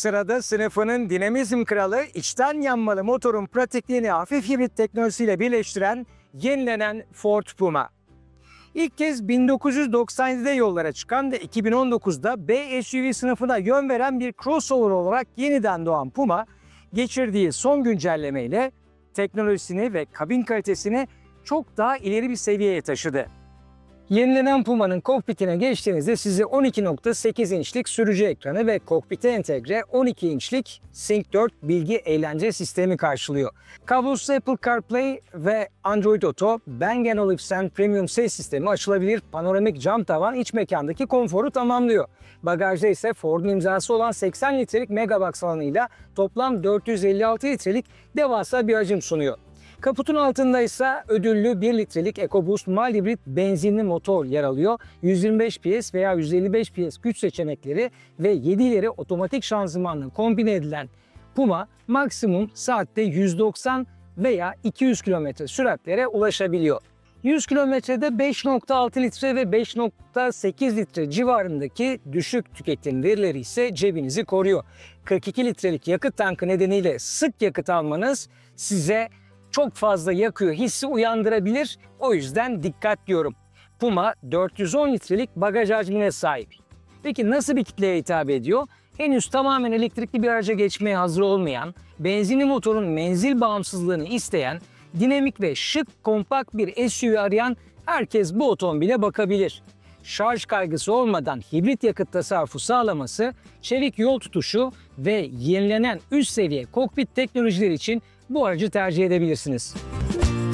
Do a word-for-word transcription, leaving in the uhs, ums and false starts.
Sırada sınıfının dinamizm kralı, içten yanmalı motorun pratikliğini hafif hibrit teknolojisiyle birleştiren yenilenen Ford Puma. İlk kez bin dokuz yüz doksan yedide yollara çıkan ve iki bin on dokuzda B S U V sınıfına yön veren bir crossover olarak yeniden doğan Puma, geçirdiği son güncellemeyle teknolojisini ve kabin kalitesini çok daha ileri bir seviyeye taşıdı. Yenilenen Puma'nın kokpitine geçtiğinizde sizi on iki nokta sekiz inçlik sürücü ekranı ve kokpite entegre on iki inçlik Sync dört bilgi eğlence sistemi karşılıyor. Kablosuz Apple CarPlay ve Android Auto, Bang & Olufsen Premium ses sistemi, açılabilir panoramik cam tavan iç mekandaki konforu tamamlıyor. Bagajda ise Ford'un imzası olan seksen litrelik Megabox alanıyla toplam dört yüz elli altı litrelik devasa bir hacim sunuyor. Kaputun altında ise ödüllü bir litrelik EcoBoost mild hibrit benzinli motor yer alıyor. yüz yirmi beş P S veya yüz elli beş P S güç seçenekleri ve yedi ileri otomatik şanzımanla kombine edilen Puma maksimum saatte yüz doksan veya iki yüz kilometre süratlere ulaşabiliyor. yüz kilometrede beş nokta altı litre ve beş nokta sekiz litre civarındaki düşük tüketim verileri ise cebinizi koruyor. kırk iki litrelik yakıt tankı nedeniyle sık yakıt almanız size çok fazla yakıyor hissi uyandırabilir. O yüzden dikkat diyorum. Puma dört yüz on litrelik bagaj hacmine sahip. Peki nasıl bir kitleye hitap ediyor? Henüz tamamen elektrikli bir araca geçmeye hazır olmayan, benzinli motorun menzil bağımsızlığını isteyen, dinamik ve şık kompakt bir S U V arayan herkes bu otomobile bakabilir. Şarj kaygısı olmadan hibrit yakıt tasarrufu sağlaması, çevik yol tutuşu ve yenilenen üst seviye kokpit teknolojileri için bu aracı tercih edebilirsiniz.